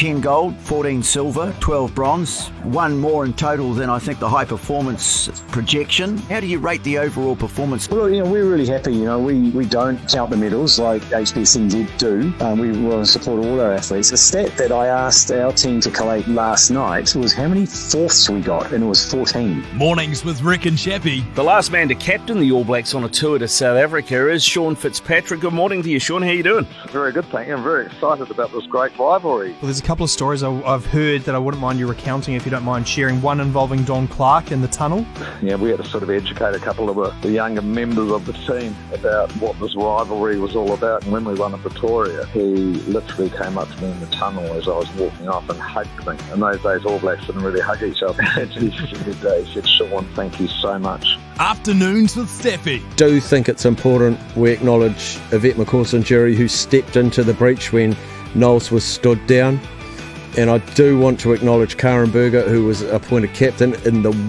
10 gold, 14 silver, 12 bronze, one more in total than I think the high performance projection. How do you rate the overall performance? Well, we're really happy. We don't count the medals like HPCZ do. We want to support all our athletes. The stat that I asked our team to collate last night was how many fourths we got, and it was 14. Mornings with Rick and Chappie. The last man to captain the All Blacks on a tour to South Africa is Sean Fitzpatrick. Good morning to you, Sean. How are you doing? Very good, thank you. I'm very excited about this great rivalry. Well, there's a couple of stories I've heard that I wouldn't mind you recounting if you don't mind sharing. One involving Don Clark in the tunnel. Yeah, we had to sort of educate a couple of the younger members of the team about what this rivalry was all about. And when we won in Pretoria, he literally came up to me in the tunnel as I was walking off and hugged me. In those days, All Blacks didn't really hug each other. He said, Sean, thank you so much. Afternoons with Steffi. Do think it's important we acknowledge Yvette McCausland-Jury, who stepped into the breach when Knowles was stood down. And I do want to acknowledge Karen Berger, who was appointed captain in the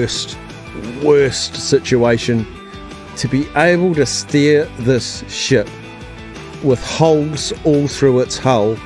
worst situation. To be able to steer this ship with holes all through its hull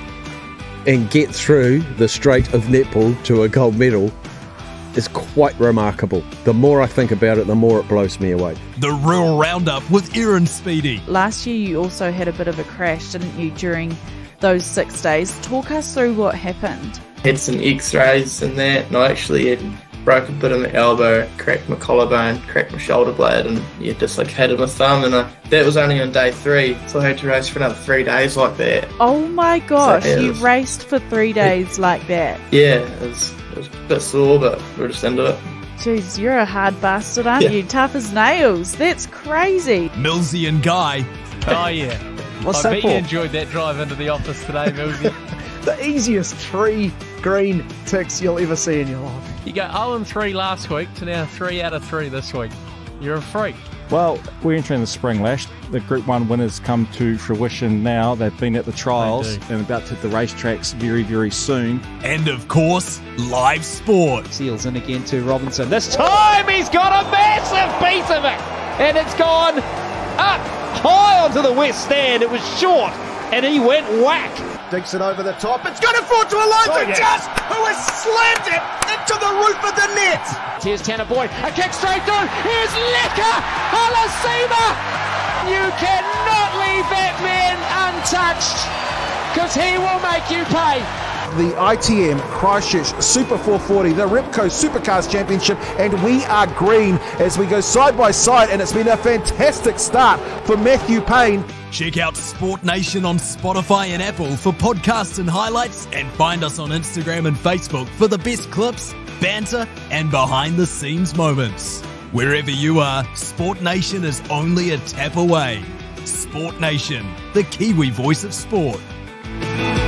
and get through the Strait of Netball to a gold medal is quite remarkable. The more I think about it, the more it blows me away. The Rural Roundup with Erin Speedy. Last year you also had a bit of a crash, didn't you, during those 6 days? Talk us through what happened. Had some x-rays and that, and I actually had broke a bit of my elbow, cracked my collarbone, cracked my shoulder blade, and dislocated my thumb, and that was only on day 3, so I had to race for another 3 days like that. Oh my gosh, So, you raced for 3 days like that? Yeah, it was a bit sore, but we're just into it. Jeez, you're a hard bastard, aren't you? Tough as nails. That's crazy. Millsy and Guy. Oh yeah. What's I that bet for? you enjoyed that drive into the office today, Millsy. The easiest 3 green ticks you'll ever see in your life. You go 0-3 last week to now 3 out of 3 this week. You're a freak. Well, we're entering the spring, Lash. The Group 1 winners come to fruition now. They've been at the trials and about to hit the racetracks very, very soon. And of course, live sport. Seals in again to Robinson. This time he's got a massive piece of it. And it's gone up high onto the west stand. It was short and he went whack. Dinks it over the top. It's got it forward to Elijah Just, who has slammed it into the roof of the net. Here's Tanner Boyd. A kick straight through. Here's Leka Halasima. You cannot leave that man untouched because he will make you pay. The ITM Christchurch Super 440, the Repco Supercars Championship, and we are green as we go side by side, and it's been a fantastic start for Matthew Payne. Check out Sport Nation on Spotify and Apple for podcasts and highlights, and find us on Instagram and Facebook for the best clips, banter, and behind-the-scenes moments. Wherever you are, Sport Nation is only a tap away. Sport Nation, the Kiwi voice of sport.